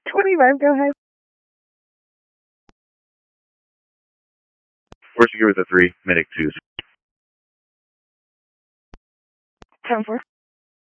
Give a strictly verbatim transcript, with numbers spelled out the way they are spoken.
twenty-five, go ahead. Four secure with a three, medic two. ten four.